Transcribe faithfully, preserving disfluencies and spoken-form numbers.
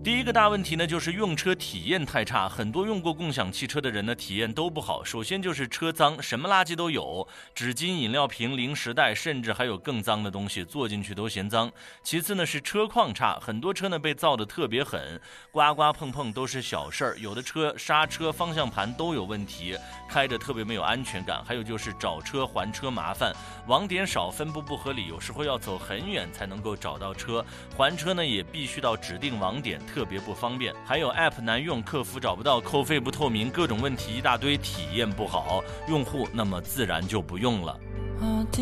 第一个大问题呢，就是用车体验太差，很多用过共享汽车的人呢，体验都不好。首先就是车脏，什么垃圾都有，纸巾、饮料瓶、零食袋，甚至还有更脏的东西，坐进去都嫌脏。其次呢是车况差，很多车呢被造得特别狠，刮刮碰碰都是小事儿，有的车刹车、方向盘都有问题，开着特别没有安全感。还有就是找车还车麻烦，网点少，分布不合理，有时候要走很远才能够找到车，还车呢也必须到指定网点，特别不方便。还有 App 难用，客服找不到，扣费不透明，各种问题一大堆，体验不好，用户那么自然就不用了。